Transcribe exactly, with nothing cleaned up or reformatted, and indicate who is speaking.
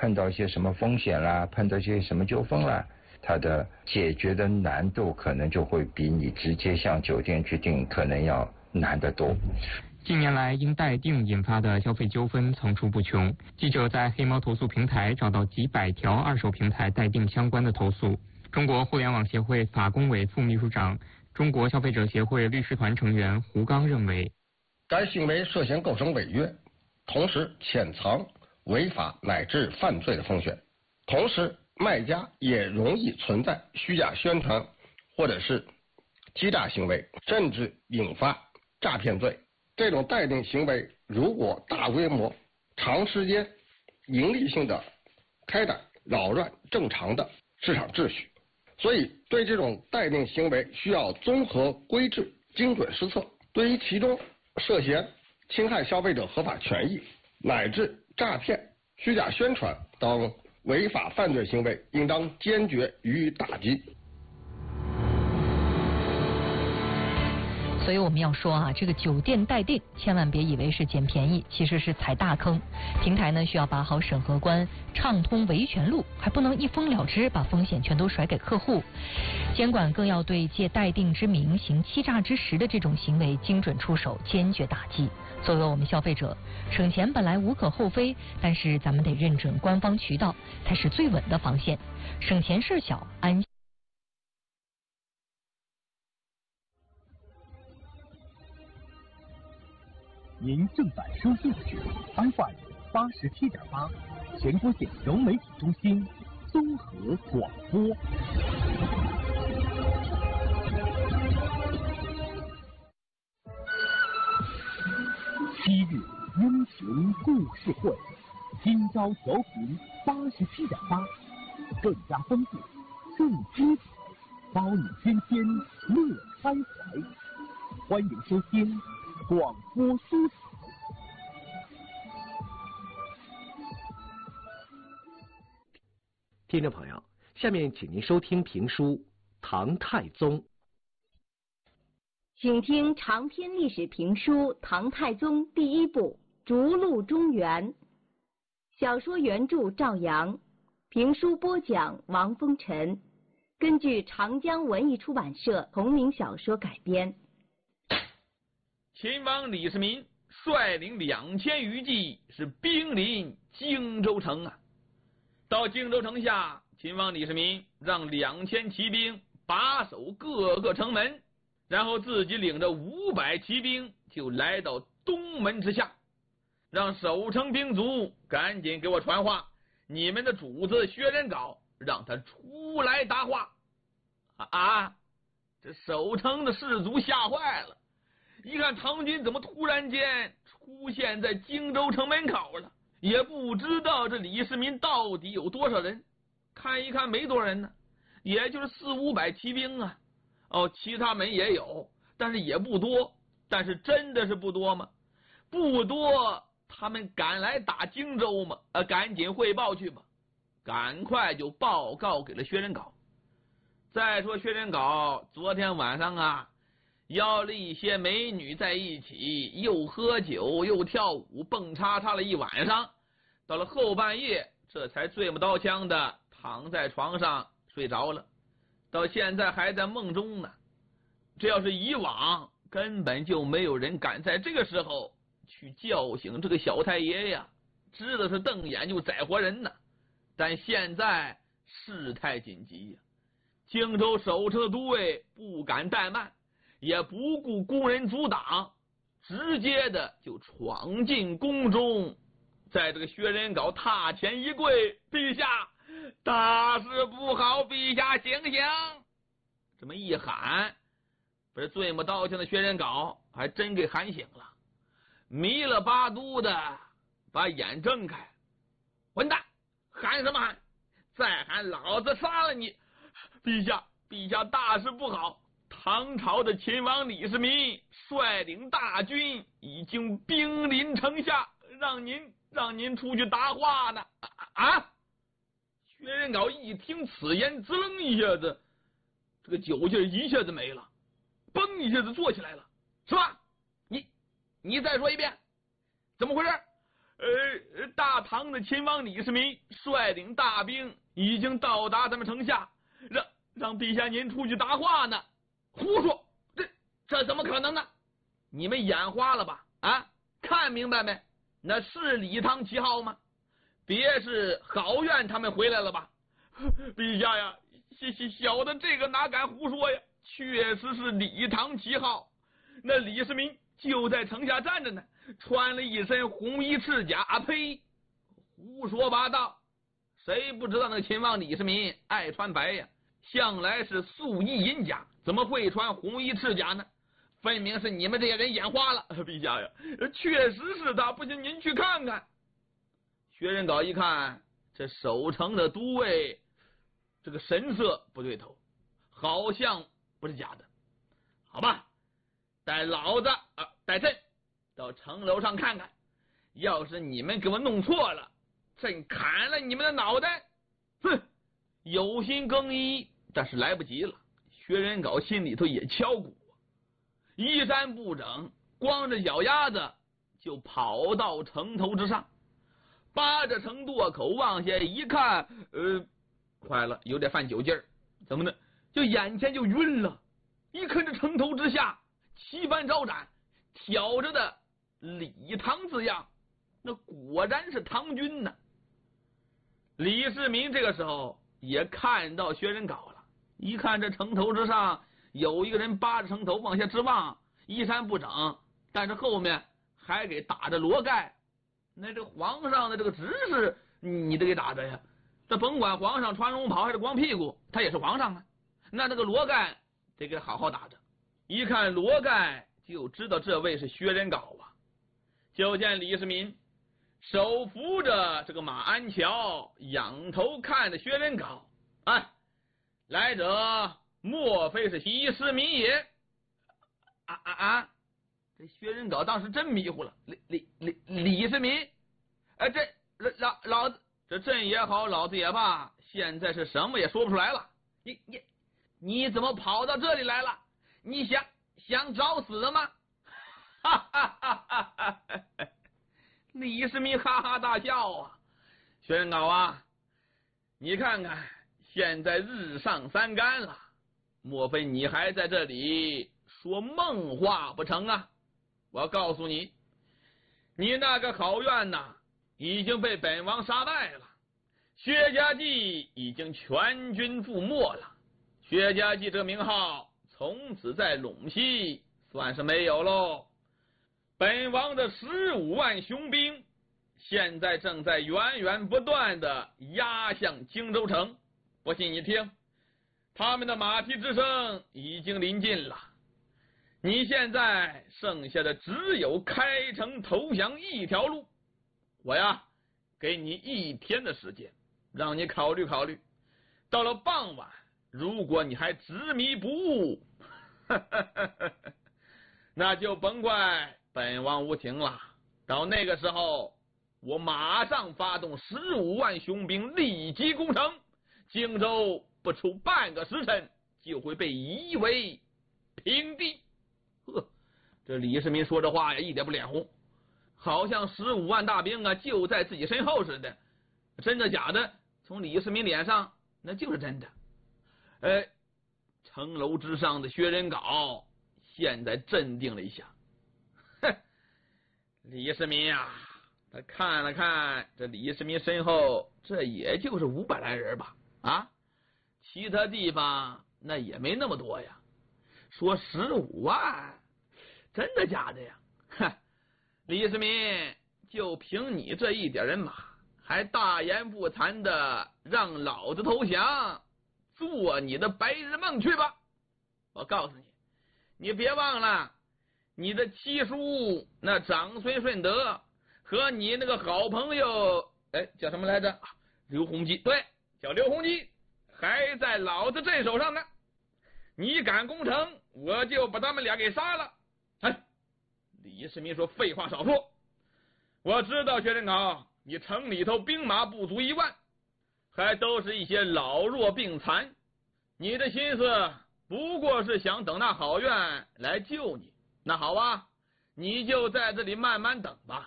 Speaker 1: 碰到一些什么风险啦，碰到一些什么纠纷啦，它的解决的难度可能就会比你直接向酒店去订可能要难得多。
Speaker 2: 近年来，因待定引发的消费纠纷层出不穷。记者在黑猫投诉平台找到几百条二手平台待定相关的投诉。中国互联网协会法工委副秘书长、中国消费者协会律师团成员胡刚认为，
Speaker 3: 该行为涉嫌构成违约，同时潜藏违法乃至犯罪的风险，同时卖家也容易存在虚假宣传或者是欺诈行为，甚至引发诈骗罪。这种待定行为如果大规模、长时间、盈利性的开展，扰乱正常的市场秩序。所以对这种待定行为需要综合规制，精准施策。对于其中涉嫌侵害消费者合法权益乃至诈骗、虚假宣传等违法犯罪行为，应当坚决予以打击。
Speaker 4: 所以我们要说啊，这个酒店待定千万别以为是捡便宜，其实是踩大坑。平台呢需要把好审核关，畅通维权路，还不能一封了之，把风险全都甩给客户。监管更要对借待定之名行欺诈之实的这种行为精准出手，坚决打击。作为我们消费者，省钱本来无可厚非，但是咱们得认准官方渠道，才是最稳的防线。省钱事小，安。
Speaker 5: 您正在收听的是 F M 八十七点八，全国县融媒体中心综合广播。昔日英雄故事会，今朝调频八十七点八，更加丰富，更精彩，包你天天乐开怀。欢迎收听广播书场。
Speaker 6: 听众朋友，下面请您收听评书《唐太宗》。
Speaker 7: 请听长篇历史评书《唐太宗》第一部《逐鹿中原》，小说原著赵阳，评书播讲王风尘，根据长江文艺出版社同名小说改编。
Speaker 8: 秦王李世民率领两千余骑是兵临荆州城啊。到荆州城下，秦王李世民让两千骑兵把守各个城门，然后自己领着五百骑兵就来到东门之下，让守城兵卒赶紧给我传话，你们的主子薛仁杲让他出来答话。啊，这守城的士卒吓坏了，一看唐军怎么突然间出现在荆州城门口了，也不知道这李世民到底有多少人。看一看没多少人呢，也就是四五百骑兵啊。哦，其他门也有，但是也不多。但是真的是不多吗？不多，他们敢来打荆州吗？呃，赶紧汇报去吧，赶快就报告给了薛仁杲。再说薛仁杲昨天晚上啊，邀了一些美女在一起，又喝酒又跳舞，蹦叉叉了一晚上。到了后半夜，这才醉不刀枪的躺在床上睡着了，到现在还在梦中呢。这要是以往，根本就没有人敢在这个时候去叫醒这个小太爷呀，知道是瞪眼就宰活人呢。但现在事态紧急呀，荆州守城的都尉不敢怠慢，也不顾工人阻挡，直接的就闯进宫中，在这个薛仁杲榻前一跪，陛下，大事不好，陛下醒醒！这么一喊，不是醉目刀枪的薛仁杲还真给喊醒了，迷了巴嘟的把眼睁开。混蛋，喊什么喊？再喊老子杀了你！陛下，陛下，大事不好！唐朝的秦王李世民率领大军已经兵临城下，让您让您出去答话呢！啊！薛仁杲一听此言，滋楞一下子，这个酒劲一下子没了，嘣一下子坐起来了。是吧？你你再说一遍，怎么回事？ 呃，大唐的秦王李世民率领大兵已经到达咱们城下，让让陛下您出去答话呢。胡说，这这怎么可能呢？你们眼花了吧？啊，看明白没？那是李唐旗号吗？别是郝苑他们回来了吧？陛下呀，小小的这个哪敢胡说呀？确实是李唐旗号。那李世民就在城下站着呢，穿了一身红衣赤甲。啊呸！胡说八道！谁不知道那个秦王李世民爱穿白呀？向来是素衣银甲，怎么会穿红衣赤甲呢？分明是你们这些人眼花了。陛下呀，确实是他，不信您去看看。薛仁杲一看，这守城的都尉这个神色不对头，好像不是假的。好吧，带老子啊，带朕到城楼上看看，要是你们给我弄错了，朕砍了你们的脑袋。哼，有心更衣，但是来不及了。薛仁杲心里头也敲鼓，衣衫不整，光着脚丫子就跑到城头之上，扒着城垛口往下一看，呃，坏了，有点犯酒劲儿。怎么呢？就眼前就晕了。一看这城头之下旗幡招展，挑着的李唐字样，那果然是唐军呢。李世民这个时候也看到薛仁杲了，一看这城头之上有一个人扒着城头往下直望，衣衫不整，但是后面还给打着罗盖。那这皇上的这个指示你得给打着呀，这甭管皇上穿龙袍还是光屁股，他也是皇上啊。那那个罗盖得给好好打着。一看罗盖就知道这位是薛仁杲啊。就见李世民手扶着这个马鞍桥，仰头看着薛仁杲。哎，来者莫非是李世民也？啊啊啊！这薛仁杲当时真迷糊了。李李李李世民，哎，这老老子这朕也好，老子也罢，现在是什么也说不出来了。你你你怎么跑到这里来了？你想想找死吗？哈哈哈哈哈！李世民哈哈大笑啊。薛仁杲啊，你看看现在日上三竿了，莫非你还在这里说梦话不成啊？我告诉你，你那个郝苑呐，已经被本王杀败了，薛家记已经全军覆没了。薛家记这个名号从此在陇西算是没有喽。本王的十五万雄兵现在正在源源不断的压向荆州城，不信你听，他们的马蹄之声已经临近了。你现在剩下的只有开城投降一条路，我呀给你一天的时间，让你考虑考虑。到了傍晚，如果你还执迷不悟，那就甭怪本王无情了。到那个时候，我马上发动十五万雄兵，立即攻城，荆州不出半个时辰就会被夷为平地。呵，这李世民说这话呀，一点不脸红，好像十五万大兵啊就在自己身后似的。真的假的？从李世民脸上那就是真的。哎，城楼之上的薛仁杲现在镇定了一下。哼，李世民呀、啊，他看了看这李世民身后，这也就是五百来人吧？啊，其他地方那也没那么多呀。说十五万，真的假的呀？哼，李世民就凭你这一点人马，还大言不惭的让老子投降，做你的白日梦去吧！我告诉你，你别忘了，你的七叔那长孙顺德和你那个好朋友，哎，叫什么来着？刘洪基，对，叫刘洪基，还在老子镇手上呢。你敢攻城，我就把他们俩给杀了。哎，李世民说：“废话少说，我知道薛仁杲，你城里头兵马不足一万，还都是一些老弱病残。你的心思不过是想等那郝苑来救你。那好啊，你就在这里慢慢等吧。